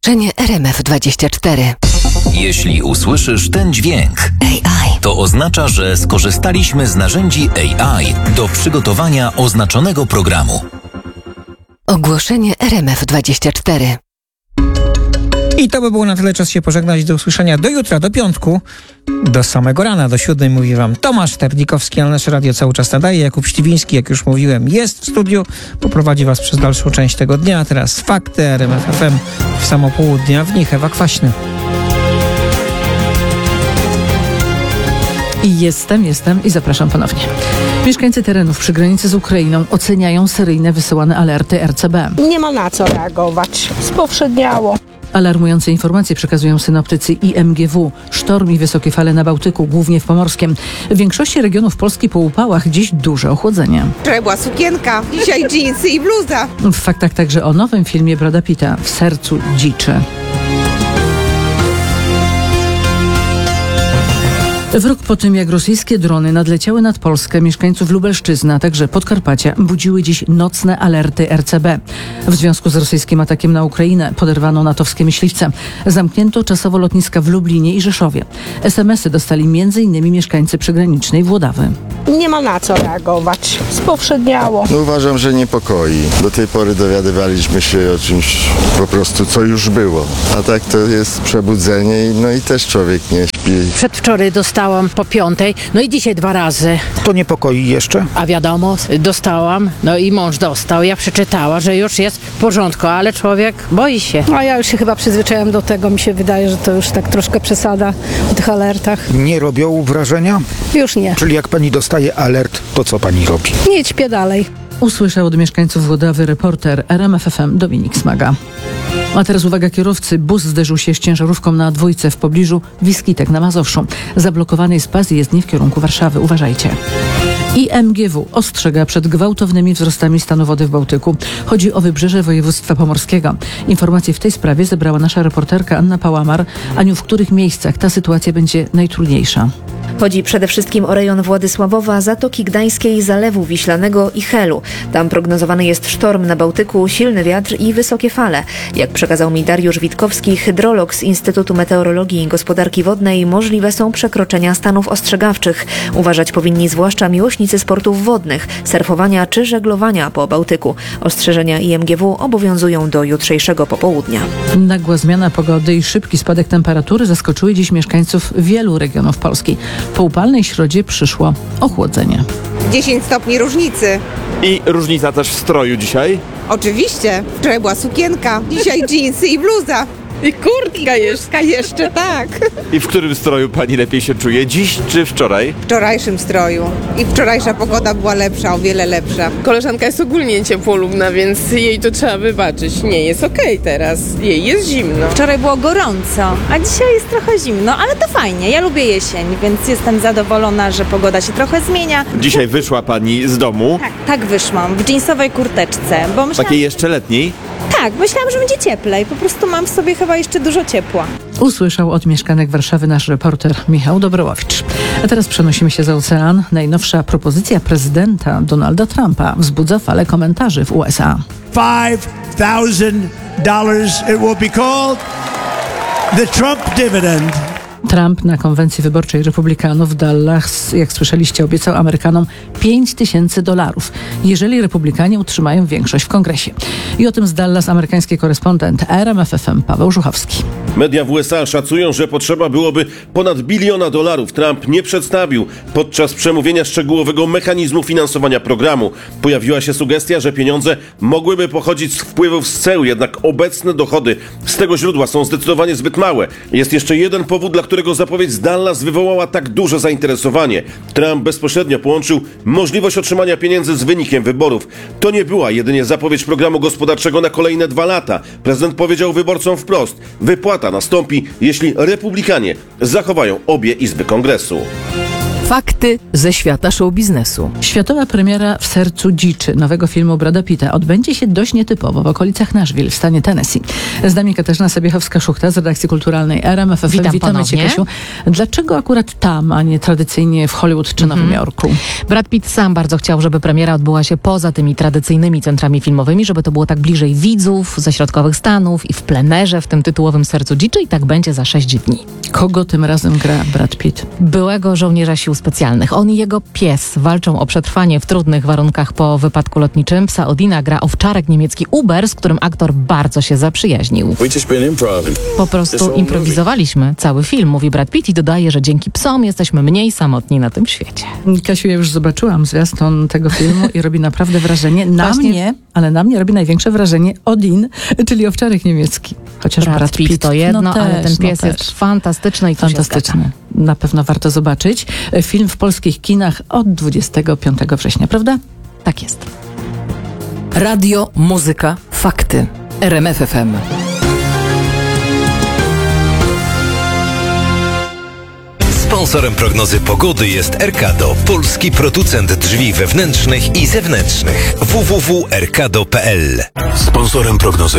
Ogłoszenie RMF24. Jeśli usłyszysz ten dźwięk, AI. to oznacza, że skorzystaliśmy z narzędzi AI do przygotowania oznaczonego programu. Ogłoszenie RMF24. I to by było na tyle, czas się pożegnać. Do usłyszenia do jutra, do piątku, do samego rana, do 7 mówi wam Tomasz Terlikowski, ale nasze radio cały czas nadaje. Jakub Ściwiński, jak już mówiłem, jest w studiu, poprowadzi was przez dalszą część tego dnia. A teraz fakty RMF FM w samo południe, w nich Ewa Kwaśny. I jestem i zapraszam ponownie. Mieszkańcy terenów przy granicy z Ukrainą oceniają seryjne wysyłane alerty RCB. Nie ma na co reagować. Spowszedniało. Alarmujące informacje przekazują synoptycy IMGW. Sztorm i wysokie fale na Bałtyku, głównie w Pomorskiem. W większości regionów Polski po upałach dziś duże ochłodzenie. Wczoraj była sukienka, dzisiaj dżinsy i bluza. W faktach także o nowym filmie Brada Pitta W sercu dziczy. W rok po tym, jak rosyjskie drony nadleciały nad Polskę, mieszkańców Lubelszczyzny, a także Podkarpacia budziły dziś nocne alerty RCB. W związku z rosyjskim atakiem na Ukrainę poderwano natowskie myśliwce. Zamknięto czasowo lotniska w Lublinie i Rzeszowie. SMS-y dostali m.in. mieszkańcy przygranicznej Włodawy. Nie ma na co reagować. Spowszedniało. Uważam, że niepokoi. Do tej pory dowiadywaliśmy się o czymś po prostu, co już było. A tak to jest przebudzenie i też człowiek nie śpi. Przedwczoraj dostałam po 5:00, no i dzisiaj 2 razy. To niepokoi jeszcze? A wiadomo, dostałam, no i mąż dostał. Ja przeczytała, że już jest w porządku, ale człowiek boi się. A ja już się chyba przyzwyczaiłam do tego. Mi się wydaje, że to już tak troszkę przesada o tych alertach. Nie robią wrażenia? Już nie. Czyli jak pani dostaje alert, to co pani robi? Nie ćpię dalej. Usłyszał od mieszkańców Włodawy reporter RMF FM Dominik Smaga. A teraz uwaga kierowcy. Bus zderzył się z ciężarówką na dwójce w pobliżu Wiskitek na Mazowszu. Zablokowany jest pas jezdni w kierunku Warszawy. Uważajcie. IMGW ostrzega przed gwałtownymi wzrostami stanu wody w Bałtyku. Chodzi o wybrzeże województwa pomorskiego. Informacje w tej sprawie zebrała nasza reporterka Anna Pałamar. Aniu, w których miejscach ta sytuacja będzie najtrudniejsza? Chodzi przede wszystkim o rejon Władysławowa, Zatoki Gdańskiej, Zalewu Wiślanego i Helu. Tam prognozowany jest sztorm na Bałtyku, silny wiatr i wysokie fale. Jak przekazał mi Dariusz Witkowski, hydrolog z Instytutu Meteorologii i Gospodarki Wodnej, możliwe są przekroczenia stanów ostrzegawczych. Uważać powinni zwłaszcza miłośnicy sportów wodnych, surfowania czy żeglowania po Bałtyku. Ostrzeżenia IMGW obowiązują do jutrzejszego popołudnia. Nagła zmiana pogody i szybki spadek temperatury zaskoczyły dziś mieszkańców wielu regionów Polski. Po upalnej środzie przyszło ochłodzenie. 10 stopni różnicy. I różnica też w stroju dzisiaj? Oczywiście. Wczoraj była sukienka, dzisiaj dżinsy i bluza. I kurtka jeszcze, tak. I w którym stroju pani lepiej się czuje? Dziś czy wczoraj? W wczorajszym stroju. I wczorajsza pogoda była lepsza, o wiele lepsza. Koleżanka jest ogólnie ciepłolubna, więc jej to trzeba wybaczyć. Nie, jest okej teraz. Jej jest zimno. Wczoraj było gorąco, a dzisiaj jest trochę zimno, ale to fajnie. Ja lubię jesień, więc jestem zadowolona, że pogoda się trochę zmienia. Dzisiaj wyszła pani z domu? Tak wyszłam, w dżinsowej kurteczce. Bo Takiej jeszcze letniej? Tak, myślałam, że będzie cieplej. Po prostu mam w sobie chyba jeszcze dużo ciepła. Usłyszał od mieszkanek Warszawy nasz reporter Michał Dobrołowicz. A teraz przenosimy się za ocean. Najnowsza propozycja prezydenta Donalda Trumpa wzbudza falę komentarzy w USA. $5,000 it will be called the Trump dividend. Trump na konwencji wyborczej republikanów w Dallas, jak słyszeliście, obiecał Amerykanom $5,000, jeżeli republikanie utrzymają większość w kongresie. I o tym z Dallas amerykański korespondent RMF FM Paweł Żuchowski. Media w USA szacują, że potrzeba byłoby ponad $1 bilion. Trump nie przedstawił podczas przemówienia szczegółowego mechanizmu finansowania programu. Pojawiła się sugestia, że pieniądze mogłyby pochodzić z wpływów z ceł, jednak obecne dochody z tego źródła są zdecydowanie zbyt małe. Jest jeszcze jeden powód, dla którego zapowiedź z Dallas wywołała tak duże zainteresowanie. Trump bezpośrednio połączył możliwość otrzymania pieniędzy z wynikiem wyborów. To nie była jedynie zapowiedź programu gospodarczego na kolejne 2 lata. Prezydent powiedział wyborcom wprost: wypłata nastąpi, jeśli republikanie zachowają obie izby Kongresu. Fakty ze świata show biznesu. Światowa premiera W sercu dziczy nowego filmu Brada Pitta odbędzie się dość nietypowo w okolicach Nashville w stanie Tennessee. Z nami Katarzyna Sabiechowska-Szuchta z redakcji kulturalnej RMF FM. Witam Witamy ponownie. Cię, Kasiu. Dlaczego akurat tam, a nie tradycyjnie w Hollywood czy Nowym Jorku? Brad Pitt sam bardzo chciał, żeby premiera odbyła się poza tymi tradycyjnymi centrami filmowymi, żeby to było tak bliżej widzów ze środkowych Stanów i w plenerze w tym tytułowym Sercu dziczy i tak będzie za 6 dni. Kogo tym razem gra Brad Pitt? Byłego żołnierza sił specjalnych. On i jego pies walczą o przetrwanie w trudnych warunkach po wypadku lotniczym. Psa Odina gra owczarek niemiecki Uber, z którym aktor bardzo się zaprzyjaźnił. Po prostu improwizowaliśmy cały film, mówi Brad Pitt i dodaje, że dzięki psom jesteśmy mniej samotni na tym świecie. Kasiu, ja już zobaczyłam zwiastun tego filmu i robi naprawdę wrażenie. Na mnie robi największe wrażenie Odin, czyli owczarek niemiecki. Chociaż Brad Pitt to jedno, ale ten pies też. jest fantastyczny i to się Fantastyczny. Na pewno warto zobaczyć. Film w polskich kinach od 25 września, prawda? Tak jest. Radio, muzyka, fakty. RMF FM. Sponsorem prognozy pogody jest Erkado, polski producent drzwi wewnętrznych i zewnętrznych. www.erkado.pl. Sponsorem prognozy